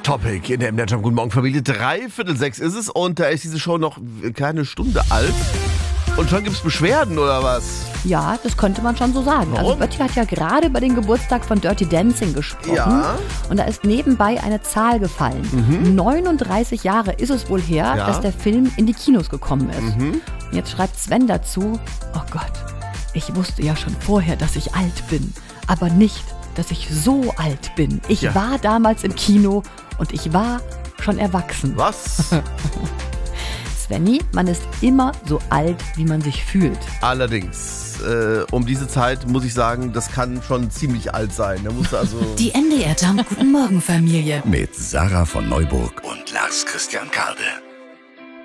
Topic in der MDR Jam. Guten Morgen, Familie. 5:45 ist es und da ist diese Show noch keine Stunde alt. Und schon gibt's Beschwerden, oder was? Ja, das könnte man schon so sagen. Warum? Also Bötti hat ja gerade über den Geburtstag von Dirty Dancing gesprochen. Ja. Und da ist nebenbei eine Zahl gefallen. 39 Jahre ist es wohl her, Ja. dass der Film in die Kinos gekommen ist. Und jetzt schreibt Sven dazu, oh Gott, ich wusste ja schon vorher, dass ich alt bin, aber nicht, dass ich so alt bin. Ich Ja. war damals im Kino und ich war schon erwachsen. Was? Svenny, man ist immer so alt, wie man sich fühlt. Allerdings, um diese Zeit muss ich sagen, das kann schon ziemlich alt sein. Da musst du also Die MDR Jam Guten Morgen Familie. Mit Sarah von Neuburg und Lars Christian Karde.